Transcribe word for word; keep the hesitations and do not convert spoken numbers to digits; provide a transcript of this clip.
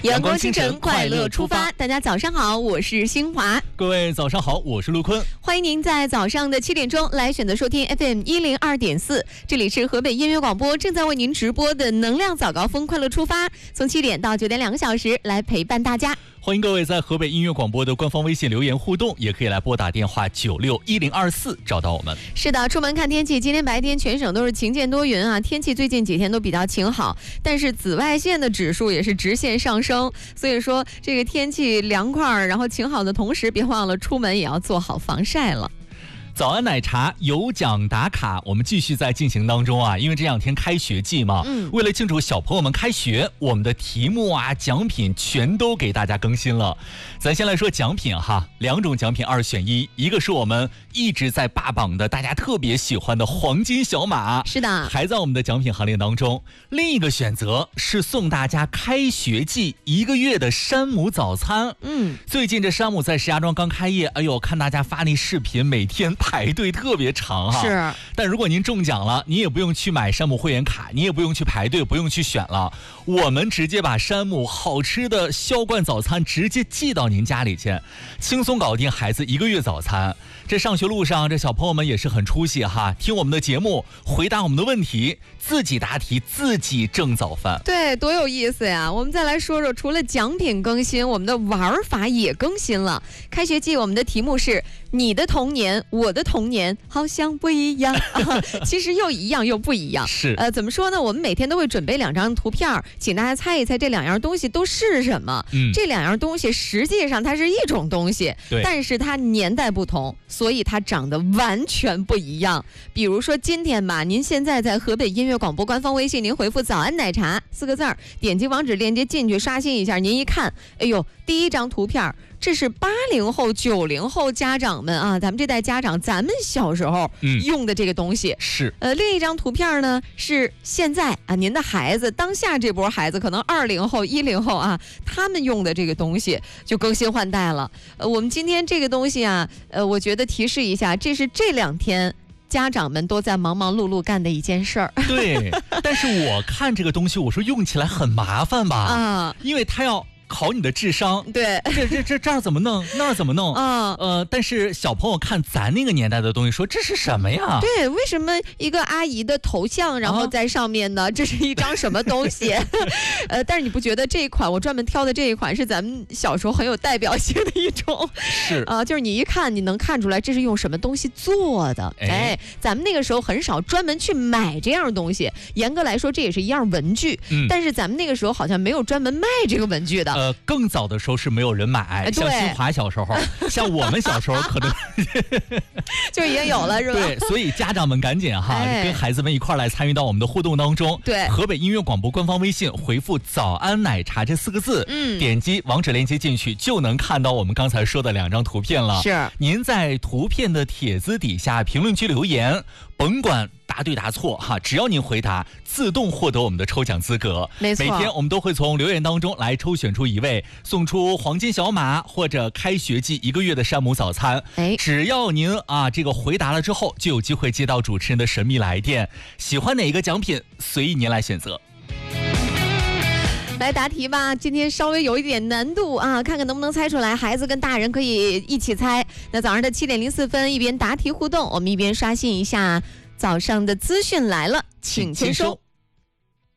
阳光清晨，快乐出发。大家早上好，我是新华。 各位早上好，我是陆坤。 欢迎您在早上的七点钟来选择收听 F M 一零二点四，这里是河北音乐广播正在为您直播的能量早高峰快乐出发，从七点到九点两个小时来陪伴大家。 欢迎各位在河北音乐广播的官方微信留言互动，也可以来拨打电话九六一零二四找到我们。 是的，出门看天气，今天白天全省都是晴间多云啊，天气最近几天都比较晴好，但是紫外线的指数也是直线上升，所以说这个天气凉快，然后晴好的同时，别忘了出门也要做好防晒了。 早安奶茶有奖打卡，我们继续在进行当中啊，因为这两天开学季嘛，嗯，为了庆祝小朋友们开学，我们的题目啊、奖品全都给大家更新了。咱先来说奖品哈，两种奖品二选一，一个是我们一直在霸榜的大家特别喜欢的黄金小马， 是的， 还在我们的奖品行列当中。另一个选择是送大家开学季一个月的山姆早餐。嗯，最近这山姆在石家庄刚开业，哎呦，看大家发那视频，每天排队特别长哈， 是。 但如果您中奖了，你也不用去买山姆会员卡，你也不用去排队，不用去选了，我们直接把山姆好吃的销冠早餐直接寄到您家里去，轻松搞定孩子一个月早餐。这上学路上，这小朋友们也是很出息哈，听我们的节目，回答我们的问题，自己答题，自己挣早饭。 对，多有意思呀！我们再来说说，除了奖品更新，我们的玩法也更新了。开学季我们的题目是你的童年，我的童年好像不一样、啊、其实又一样又不一样。 是呃，怎么说呢？我们每天都会准备两张图片，请大家猜一猜这两样东西都是什么。嗯，这两样东西实际上它是一种东西， 对， 但是它年代不同，所以它长得完全不一样。比如说今天吧，您现在在河北音乐广播官方微信，您回复早安奶茶四个字儿，点击网址链接进去刷新一下，您一看，哎呦，第一张图片这是八零后九零后家长们啊，咱们这代家长咱们小时候用的这个东西、嗯、 是呃，另一张图片呢是现在啊，您的孩子当下这波孩子可能二零后一零后啊，他们用的这个东西就更新换代了。呃，我们今天这个东西啊，呃，我觉得提示一下，这是这两天家长们都在忙忙碌碌干的一件事儿。对， 但是我看这个东西，我说用起来很麻烦吧？啊，因为它要考你的智商， 对， 这这这这儿怎么弄，那儿怎么弄啊？呃，但是小朋友看咱那个年代的东西，说这是什么呀？ 对，为什么一个阿姨的头像，然后在上面呢？啊、这是一张什么东西？呃，但是你不觉得这一款我专门挑的这一款是咱们小时候很有代表性的一种？ 是啊、 呃，就是你一看你能看出来这是用什么东西做的。哎，哎咱们那个时候很少专门去买这样东西，严格来说这也是一样文具，嗯、但是咱们那个时候好像没有专门卖这个文具的。 呃，更早的时候是没有人买，像新华小时候，像我们小时候可能就已经有了，是吧？ 对，所以家长们赶紧哈，哎、跟孩子们一块来参与到我们的互动当中。 对， 河北音乐广播官方微信回复“早安奶茶”这四个字，嗯，点击网址链接进去，就能看到我们刚才说的两张图片了。 是， 您在图片的帖子底下评论区留言，甭管答对答错哈，只要您回答，自动获得我们的抽奖资格。 没错， 每天我们都会从留言当中来抽选出一位，送出黄金小马或者开学季一个月的山姆早餐。哎，只要您啊这个回答了之后，就有机会接到主持人的神秘来电。喜欢哪一个奖品，随意您来选择。 来答题吧，今天稍微有一点难度啊，看看能不能猜出来。孩子跟大人可以一起猜。那早上的七点零四分，一边答题互动，我们一边刷新一下早上的资讯来了，请签收。